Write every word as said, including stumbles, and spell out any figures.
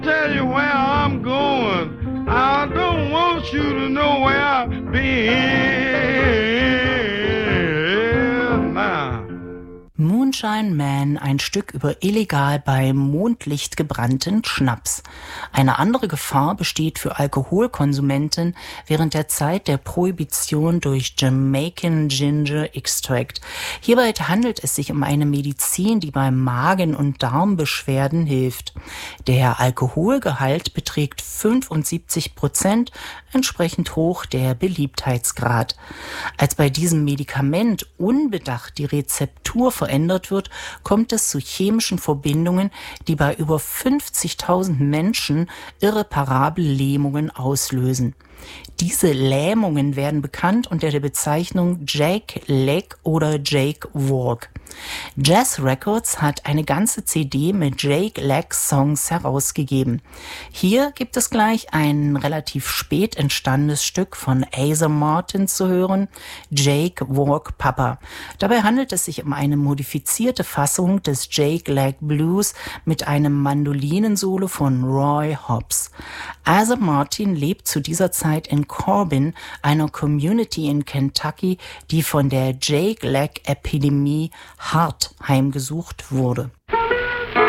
Tell you where I'm going. I don't want you to know where I've been now. Moonshine Man, ein Stück über illegal bei Mondlicht gebrannten Schnaps. Eine andere Gefahr besteht für Alkoholkonsumenten während der Zeit der Prohibition durch Jamaican Ginger Extract. Hierbei handelt es sich um eine Medizin, die bei Magen- und Darmbeschwerden hilft. Der Alkoholgehalt beträgt fünfundsiebzig Prozent, entsprechend hoch der Beliebtheitsgrad. Als bei diesem Medikament unbedacht die Rezeptur verändert wird, kommt es zu chemischen Verbindungen, die bei über fünfzigtausend Menschen irreparable Lähmungen auslösen. Diese Lähmungen werden bekannt unter der Bezeichnung Jake Leg oder Jake Walk. Jazz Records hat eine ganze C D mit Jake Leg Songs herausgegeben. Hier gibt es gleich ein relativ spät entstandenes Stück von Asa Martin zu hören, Jake Walk Papa. Dabei handelt es sich um eine modifizierte Fassung des Jake Leg Blues mit einem Mandolinensolo von Roy Hobbs. Asa Martin lebt zu dieser Zeit in Corbin, einer Community in Kentucky, die von der Jake Leg Epidemie hart heimgesucht wurde.